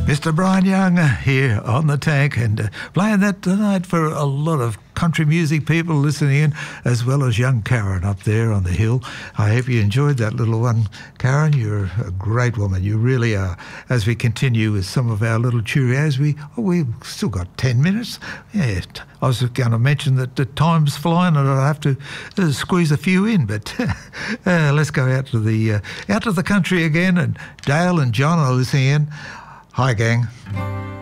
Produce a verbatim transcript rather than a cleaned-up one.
Mister Brian Young here on The Tank, and uh, playing that tonight for a lot of country music people listening in, as well as young Karen up there on the hill. I hope you enjoyed that little one. Karen, you're a great woman. You really are. As we continue with some of our little Cheerios, we, oh, we've still got ten minutes. Yeah, I was going to mention that the time's flying and I'll have to uh, squeeze a few in, but uh, let's go out to the uh, out to the country again, and Dale and John are listening in. Hi, gang.